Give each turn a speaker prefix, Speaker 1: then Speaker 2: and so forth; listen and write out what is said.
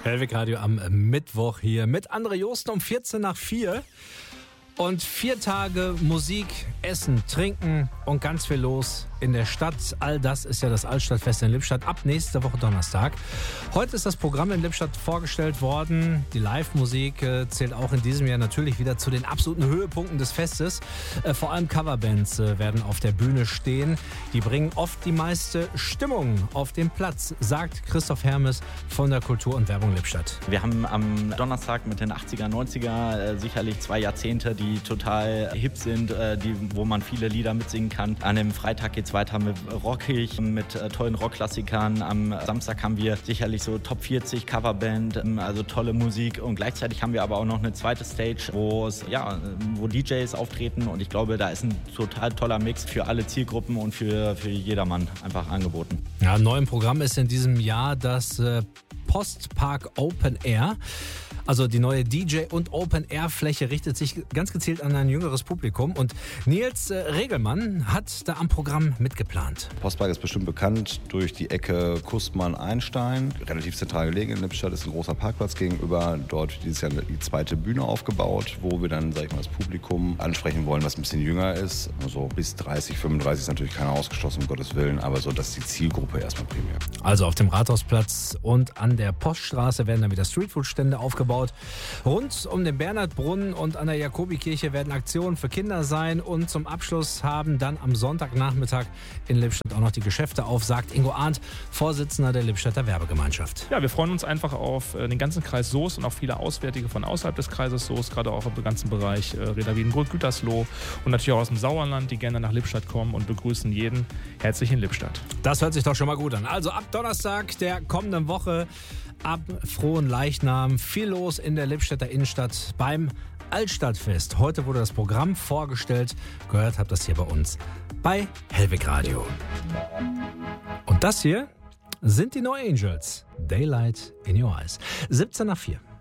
Speaker 1: Hellwig Radio am Mittwoch hier mit André Josten um 14 nach 4. Und 4 Tage Musik, Essen, Trinken und ganz viel los in der Stadt. All das ist ja das Altstadtfest in Lippstadt ab nächste Woche Donnerstag. Heute ist das Programm in Lippstadt vorgestellt worden. Die Live-Musik zählt auch in diesem Jahr natürlich wieder zu den absoluten Höhepunkten des Festes. Vor allem Coverbands werden auf der Bühne stehen. Die bringen oft die meiste Stimmung auf den Platz, sagt Christoph Hermes von der Kultur und Werbung Lippstadt.
Speaker 2: Wir haben am Donnerstag mit den 80er, 90er sicherlich 2 Jahrzehnte, die total hip sind, wo man viele Lieder mitsingen kann. An dem Freitag geht es weiter mit rockig, mit tollen Rockklassikern. Am Samstag haben wir sicherlich so Top 40 Coverband, also tolle Musik. Und gleichzeitig haben wir aber auch noch eine zweite Stage, wo DJs auftreten. Und ich glaube, da ist ein total toller Mix für alle Zielgruppen und für jedermann einfach angeboten.
Speaker 1: Ja, neu im Programm ist in diesem Jahr das Postpark Open Air. Also die neue DJ- und Open-Air-Fläche richtet sich ganz gezielt an ein jüngeres Publikum. Und Nils Regelmann hat da am Programm mitgeplant.
Speaker 3: Postpark ist bestimmt bekannt durch die Ecke Kustmann-Einstein. Relativ zentral gelegen in Lippstadt ist ein großer Parkplatz gegenüber. Dort dieses Jahr die zweite Bühne aufgebaut, wo wir dann, das Publikum ansprechen wollen, was ein bisschen jünger ist. Also bis 30, 35 ist natürlich keiner ausgeschlossen, um Gottes Willen. Aber so, das ist die Zielgruppe erstmal primär.
Speaker 1: Also auf dem Rathausplatz und an der Poststraße werden dann wieder Streetfood-Stände aufgebaut. Rund um den Bernhardbrunnen und an der Jakobikirche werden Aktionen für Kinder sein. Und zum Abschluss haben dann am Sonntagnachmittag in Lippstadt auch noch die Geschäfte auf, sagt Ingo Arndt, Vorsitzender der Lippstadter Werbegemeinschaft.
Speaker 4: Ja, wir freuen uns einfach auf den ganzen Kreis Soest und auch viele Auswärtige von außerhalb des Kreises Soest, gerade auch im ganzen Bereich Reda Wiedenbrück, Gütersloh und natürlich auch aus dem Sauerland, die gerne nach Lippstadt kommen und begrüßen jeden herzlich in Lippstadt.
Speaker 1: Das hört sich doch schon mal gut an. Also ab Donnerstag der kommenden Woche, ab Frohenleichnam, viel los in der Lippstädter Innenstadt beim Altstadtfest. Heute wurde das Programm vorgestellt. Gehört habt ihr das hier bei uns bei Hellwig Radio. Und das hier sind die No Angels. Daylight in Your Eyes. 17 nach 4.